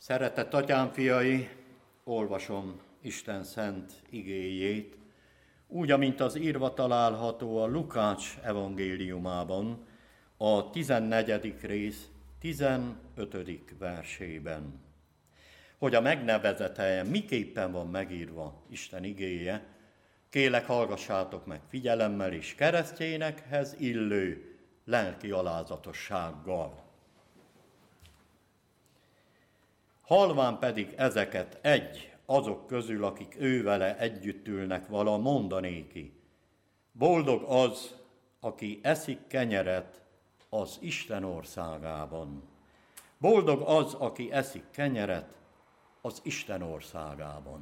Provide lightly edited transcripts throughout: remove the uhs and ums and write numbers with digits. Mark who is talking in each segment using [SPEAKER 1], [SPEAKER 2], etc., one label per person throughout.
[SPEAKER 1] Szeretett atyám fiai, olvasom Isten szent igéjét, úgy, amint az írva található a Lukács evangéliumában, a 14. rész 15. versében. Hogy a megnevezett helyen miképpen van megírva Isten igéje, kélek hallgassátok meg figyelemmel és keresztényekhez illő lelki alázatossággal. Halván pedig ezeket egy azok közül, akik ővele együtt ülnek vala, mondanéki: boldog az, aki eszik kenyeret az Isten országában. Boldog az, aki eszik kenyeret az Isten országában.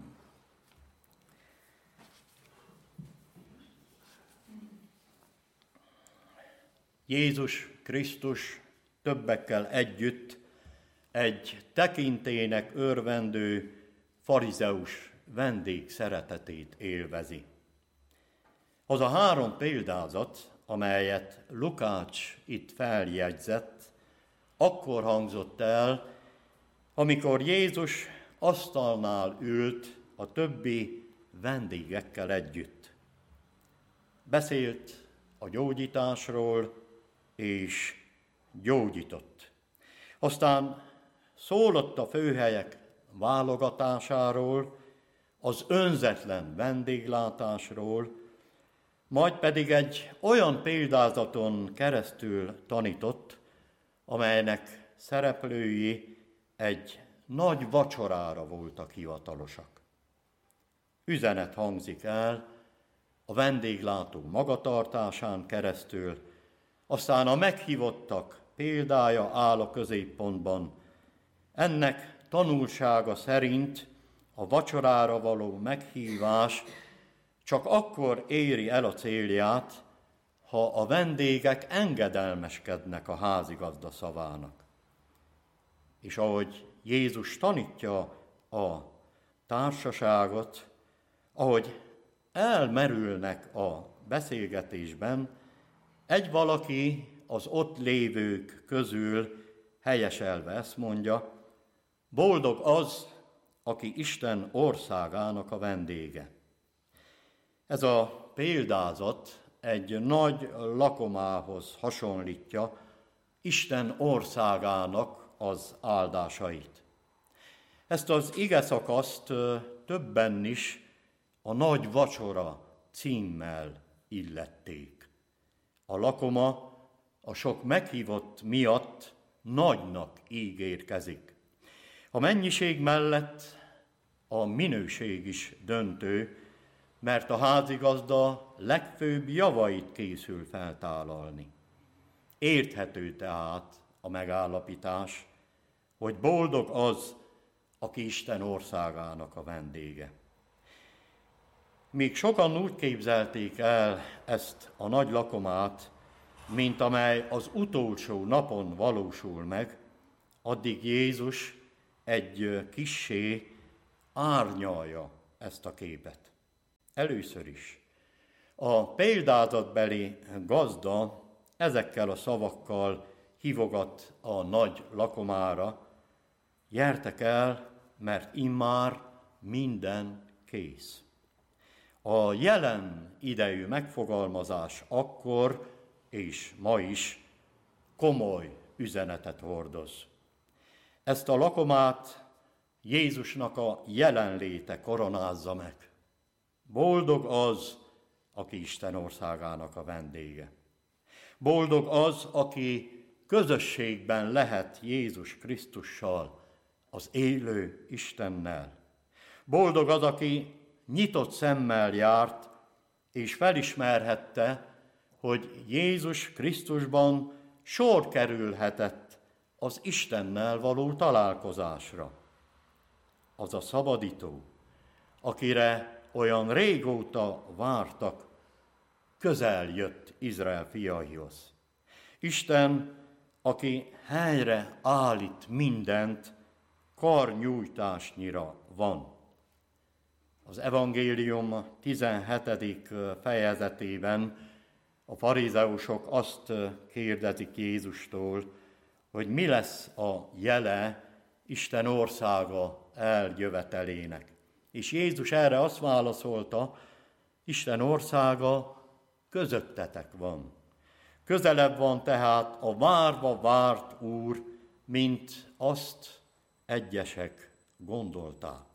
[SPEAKER 1] Jézus Krisztus többekkel együtt egy tekintélynek örvendő farizeus vendég szeretetét élvezi. Az a 3 példázat, amelyet Lukács itt feljegyzett, akkor hangzott el, amikor Jézus asztalnál ült a többi vendégekkel együtt. Beszélt a gyógyításról és gyógyított. Aztán szólott a főhelyek válogatásáról, az önzetlen vendéglátásról, majd pedig egy olyan példázaton keresztül tanított, amelynek szereplői egy nagy vacsorára voltak hivatalosak. Üzenet hangzik el a vendéglátó magatartásán keresztül, aztán a meghívottak példája áll a középpontban. Ennek tanulsága szerint a vacsorára való meghívás csak akkor éri el a célját, ha a vendégek engedelmeskednek a házigazda szavának. És ahogy Jézus tanítja a társaságot, ahogy elmerülnek a beszélgetésben, egy valaki az ott lévők közül helyeselve ezt mondja: boldog az, aki Isten országának a vendége. Ez a példázat egy nagy lakomához hasonlítja Isten országának az áldásait. Ezt az igeszakaszt többen is a nagy vacsora címmel illették. A lakoma a sok meghívott miatt nagynak ígérkezik. A mennyiség mellett a minőség is döntő, mert a házigazda legfőbb javait készül feltállalni. Érthető tehát a megállapítás, hogy boldog az, aki Isten országának a vendége. Míg sokan úgy képzelték el ezt a nagy lakomát, mint amely az utolsó napon valósul meg, addig Jézus egy kissé árnyalja ezt a képet. Először is a példázatbeli gazda ezekkel a szavakkal hívogat a nagy lakomára: gyertek el, mert immár minden kész. A jelen idejű megfogalmazás akkor és ma is komoly üzenetet hordoz. Ezt a lakomát Jézusnak a jelenléte koronázza meg. Boldog az, aki Isten országának a vendége. Boldog az, aki közösségben lehet Jézus Krisztussal, az élő Istennel. Boldog az, aki nyitott szemmel járt, és felismerhette, hogy Jézus Krisztusban sor kerülhetett az Istennel való találkozásra. Az a szabadító, akire olyan régóta vártak, közel jött Izrael fiaihoz. Isten, aki helyre állít mindent, karnyújtásnyira van. Az evangélium 17. fejezetében a farizeusok azt kérdezik Jézustól, hogy mi lesz a jele Isten országa eljövetelének. És Jézus erre azt válaszolta, Isten országa közöttetek van. Közelebb van tehát a várva várt Úr, mint azt egyesek gondolták.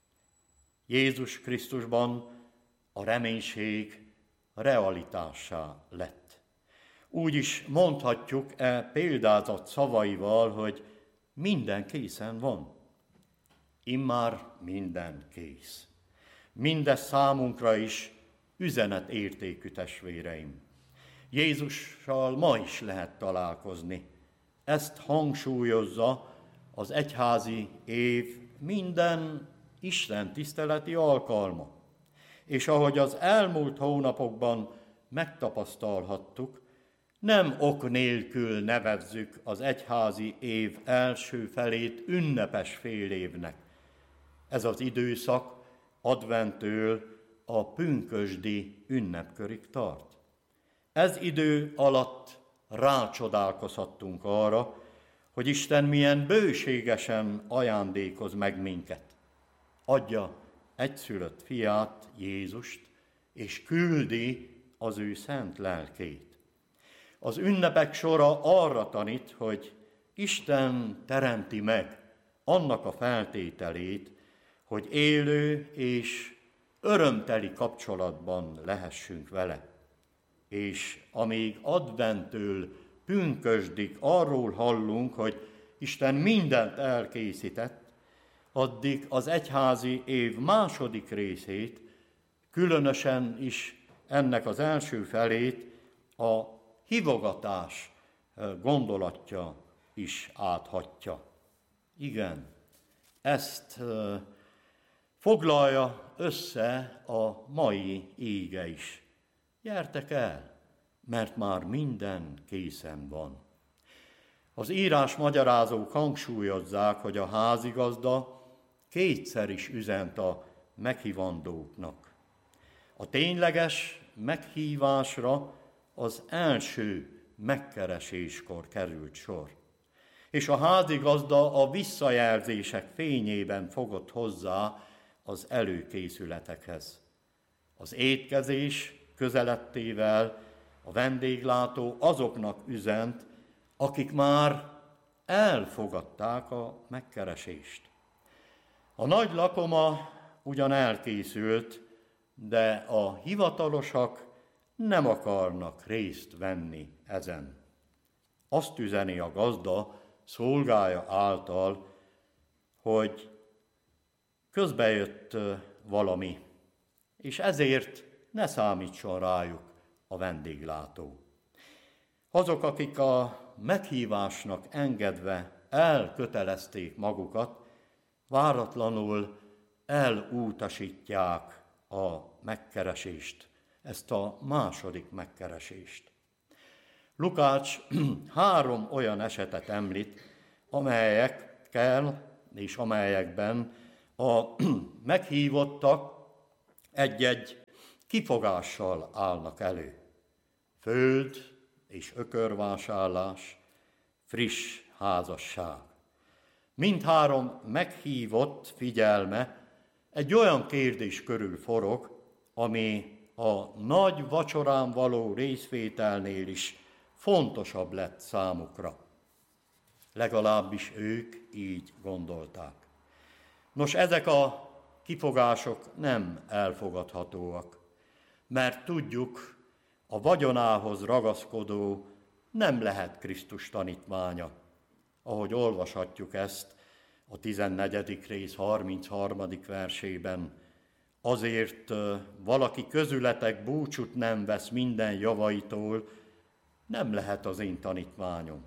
[SPEAKER 1] Jézus Krisztusban a reménység realitássá lett. Úgy is mondhatjuk példázat szavaival, hogy minden készen van. Immár minden kész. Mindez számunkra is üzenetértékű, testvéreim. Jézussal ma is lehet találkozni. Ezt hangsúlyozza az egyházi év minden Isten tiszteleti alkalma. És ahogy az elmúlt hónapokban megtapasztalhattuk, nem ok nélkül nevezzük az egyházi év első felét ünnepes félévnek. Ez az időszak adventtől a pünkösdi ünnepkörig tart. Ez idő alatt rácsodálkozhattunk arra, hogy Isten milyen bőségesen ajándékoz meg minket. Adja egyszülött fiát, Jézust, és küldi az ő szent lelkét. Az ünnepek sora arra tanít, hogy Isten teremti meg annak a feltételét, hogy élő és örömteli kapcsolatban lehessünk vele. És amíg adventtől pünkösdig arról hallunk, hogy Isten mindent elkészített, addig az egyházi év második részét, különösen is ennek az első felét a hívogatás gondolatja is áthatja. Igen, ezt foglalja össze a mai ége is. Gyertek el, mert már minden készen van. Az írás magyarázók hangsúlyozzák, hogy a házigazda kétszer is üzent a meghívandóknak. A tényleges meghívásra az első megkereséskor került sor, és a házigazda a visszajelzések fényében fogott hozzá az előkészületekhez. Az étkezés közelettével a vendéglátó azoknak üzent, akik már elfogadták a megkeresést. A nagy lakoma ugyan elkészült, de a hivatalosak nem akarnak részt venni ezen. Azt üzeni a gazda szolgája által, hogy közbejött valami, és ezért ne számítson rájuk a vendéglátó. Azok, akik a meghívásnak engedve elkötelezték magukat, váratlanul elutasítják a megkeresést, ezt a második megkeresést. Lukács 3 olyan esetet említ, amelyekkel és amelyekben a meghívottak egy-egy kifogással állnak elő. Föld és ökörvásárlás, friss házasság. Mindhárom meghívott figyelme egy olyan kérdés körül forog, ami a nagy vacsorán való részvételnél is fontosabb lett számukra. Legalábbis ők így gondolták. Nos, ezek a kifogások nem elfogadhatóak, mert tudjuk, a vagyonához ragaszkodó nem lehet Krisztus tanítmánya, ahogy olvashatjuk ezt a 14. rész 33. versében. Azért valaki közületek búcsút nem vesz minden javaitól, nem lehet az én tanítmányom.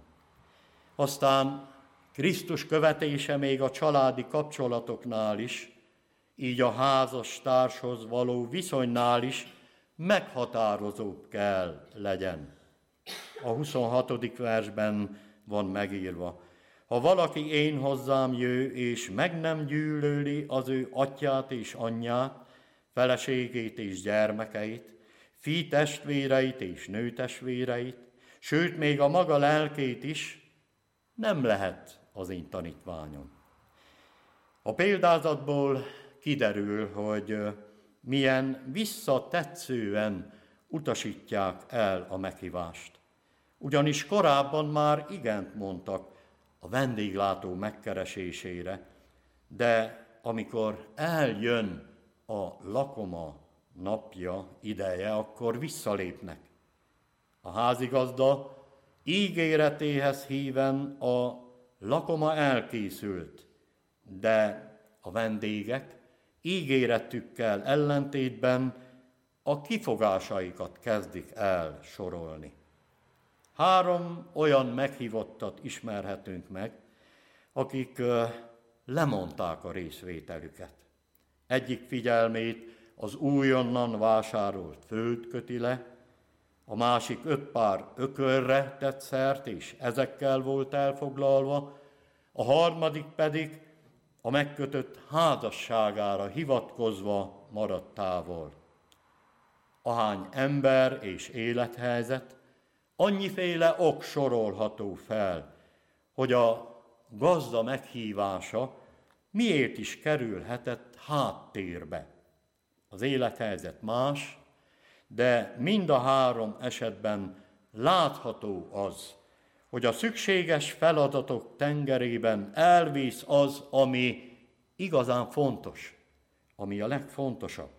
[SPEAKER 1] Aztán Krisztus követése még a családi kapcsolatoknál is, így a házastárshoz való viszonynál is meghatározóbb kell legyen. A 26. versben van megírva: ha valaki én hozzám jő, és meg nem gyűlöli az ő atyát és anyját, feleségét és gyermekeit, fiatestvéreit és nőtestvéreit, sőt még a maga lelkét is, nem lehet az én tanítványom. A példázatból kiderül, hogy milyen visszatetszően utasítják el a meghívást. Ugyanis korábban már igent mondtak a vendéglátó megkeresésére, de amikor eljön a lakoma napja, ideje, akkor visszalépnek. A házigazda ígéretéhez híven a lakoma elkészült, de a vendégek ígéretükkel ellentétben a kifogásaikat kezdik el sorolni. 3 olyan meghívottat ismerhetünk meg, akik lemondták a részvételüket. Egyik figyelmét az újonnan vásárolt föld köti le, a másik 5 pár ökörre tett szert, és ezekkel volt elfoglalva, a harmadik pedig a megkötött házasságára hivatkozva maradt távol. Ahány ember és élethelyzet, annyiféle ok sorolható fel, hogy a gazda meghívása miért is kerülhetett háttérbe. Az élethelyzet más, de mind a 3 esetben látható az, hogy a szükséges feladatok tengerében elvész az, ami igazán fontos, ami a legfontosabb.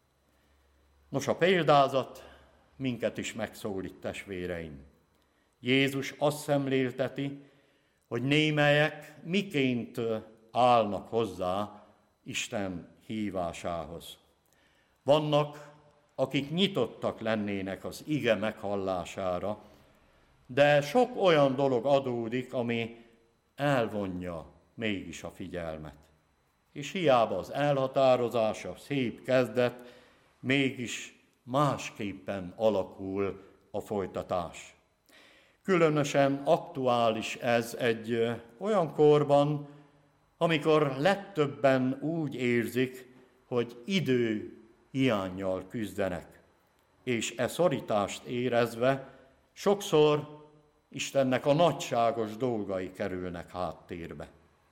[SPEAKER 1] Nos, a példázat minket is megszólít, testvéreim. Jézus azt szemlélteti, hogy némelyek miként állnak hozzá Isten hívásához. Vannak, akik nyitottak lennének az ige meghallására, de sok olyan dolog adódik, ami elvonja mégis a figyelmet. És hiába az elhatározása szép kezdet, mégis másképpen alakul a folytatás. Különösen aktuális ez egy olyan korban, amikor legtöbben úgy érzik, hogy idő hiánnyal küzdenek, és e szorítást érezve sokszor Istennek a nagyságos dolgai kerülnek háttérbe.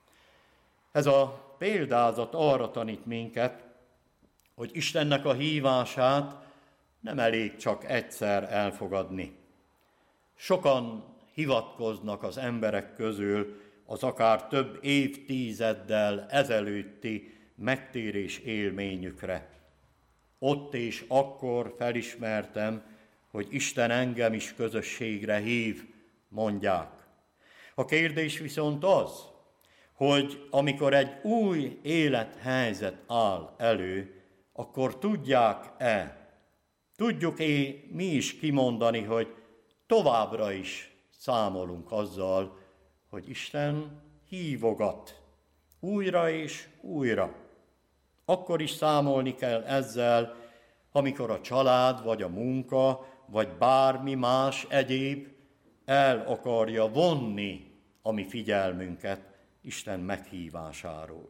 [SPEAKER 1] Ez a példázat arra tanít minket, hogy Istennek a hívását nem elég csak egyszer elfogadni. Sokan hivatkoznak az emberek közül az akár több évtizeddel ezelőtti megtérés élményükre. Ott és akkor felismertem, hogy Isten engem is közösségre hív, mondják. A kérdés viszont az, hogy amikor egy új élethelyzet áll elő, akkor tudják-e, tudjuk-e mi is kimondani, hogy továbbra is számolunk azzal, hogy Isten hívogat újra és újra. Akkor is számolni kell ezzel, amikor a család, vagy a munka, vagy bármi más egyéb el akarja vonni a mi figyelmünket Isten meghívásáról.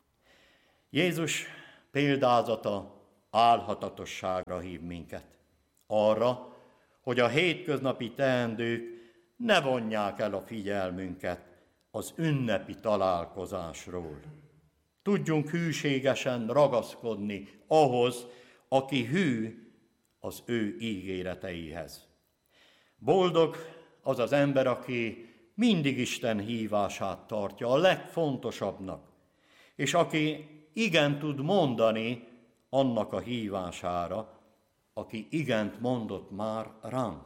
[SPEAKER 1] Jézus példázata álhatatosságra hív minket. Arra, hogy a hétköznapi teendők ne vonják el a figyelmünket az ünnepi találkozásról. Tudjunk hűségesen ragaszkodni ahhoz, aki hű az ő ígéreteihez. Boldog az az ember, aki mindig Isten hívását tartja a legfontosabbnak, és aki igen tud mondani annak a hívására, aki igent mondott már ránk.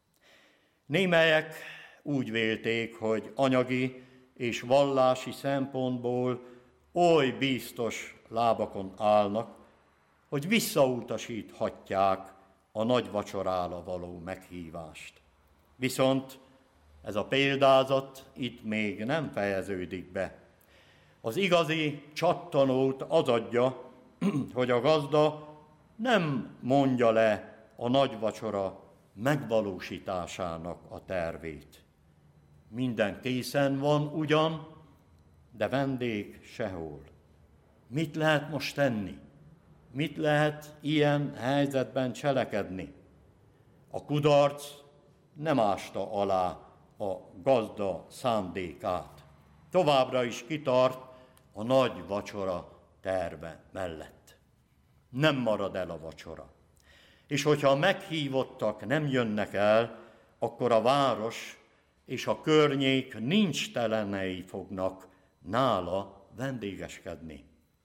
[SPEAKER 1] Némelyek úgy vélték, hogy anyagi és vallási szempontból oly biztos lábakon állnak, hogy visszautasíthatják a nagy vacsorára való meghívást. Viszont ez a példázat itt még nem fejeződik be. Az igazi csattanót az adja, hogy a gazda nem mondja le a nagy vacsora megvalósításának a tervét. Minden készen van ugyan, de vendég sehol. Mit lehet most tenni? Mit lehet ilyen helyzetben cselekedni? A kudarc nem ásta alá a gazda szándékát. Továbbra is kitart a nagy vacsora terve mellett. Nem marad el a vacsora. És hogyha a meghívottak nem jönnek el, akkor a város és a környék nincs telenei fognak nála vendégeskedni.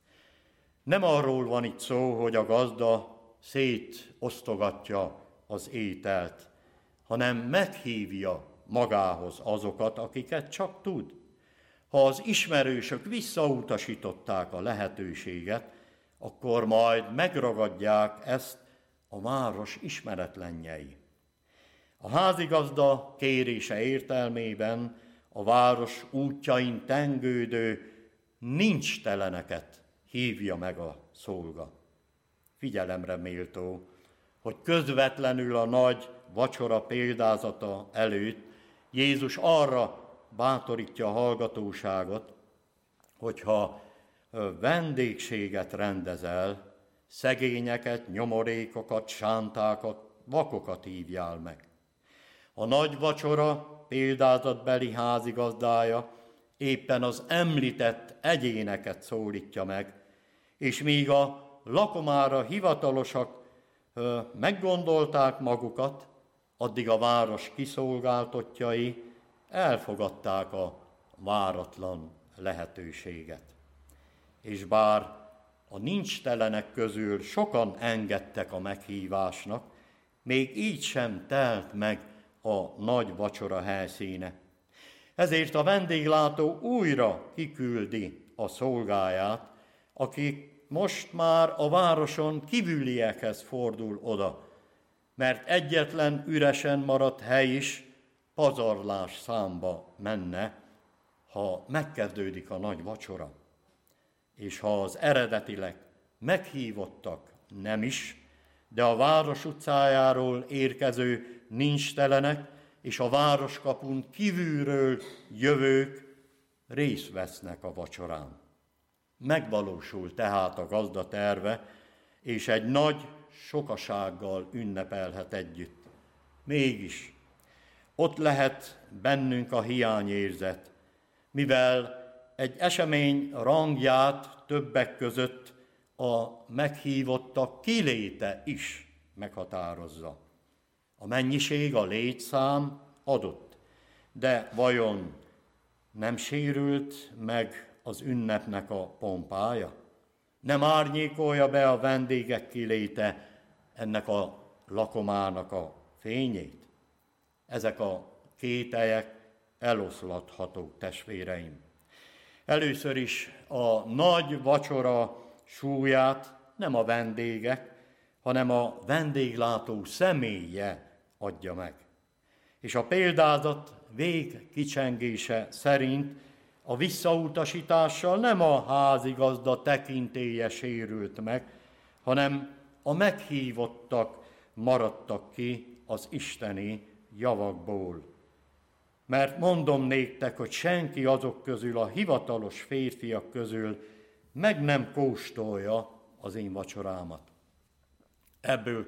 [SPEAKER 1] Nem arról van itt szó, hogy a gazda szétosztogatja az ételt, hanem meghívja magához azokat, akiket csak tud. Ha az ismerősök visszautasították a lehetőséget, akkor majd megragadják ezt a város ismeretlenjei. A házigazda kérése értelmében a város útjain tengődő nincs teleneket hívja meg a szolga. Figyelemre méltó, hogy közvetlenül a nagy vacsora példázata előtt Jézus arra bátorítja a hallgatóságot, hogyha vendégséget rendezel, szegényeket, nyomorékokat, sántákat, vakokat hívjál meg. A nagy vacsora példázatbeli házigazdája éppen az említett egyéneket szólítja meg, és míg a lakomára hivatalosak meggondolták magukat, addig a város kiszolgáltottjai elfogadták a váratlan lehetőséget. És bár a nincstelenek közül sokan engedtek a meghívásnak, még így sem telt meg a nagy vacsora helyszíne. Ezért a vendéglátó újra kiküldi a szolgáját, aki most már a városon kívüliekhez fordul oda, mert egyetlen üresen maradt hely is pazarlás számba menne, ha megkezdődik a nagy vacsora. És ha az eredetileg meghívottak nem is, de a város utcájáról érkező nincstelenek és a városkapun kívülről jövők részt vesznek a vacsorán. Megvalósul tehát a gazda terve, és egy nagy sokasággal ünnepelhet együtt. Mégis ott lehet bennünk a hiányérzet, mivel egy esemény rangját többek között a meghívottak kiléte is meghatározza. A mennyiség, a létszám adott, de vajon nem sérült meg az ünnepnek a pompája? Nem árnyékolja be a vendégek kiléte ennek a lakomának a fényét? Ezek a kételyek eloszlathatók, testvéreim. Először is a nagy vacsora súlyát nem a vendégek, hanem a vendéglátó személye adja meg. És a példázat végkicsengése szerint a visszautasítással nem a házigazda tekintélye sérült meg, hanem a meghívottak maradtak ki az isteni javakból. Mert mondom néktek, hogy senki azok közül, a hivatalos férfiak közül meg nem kóstolja az én vacsorámat. Ebből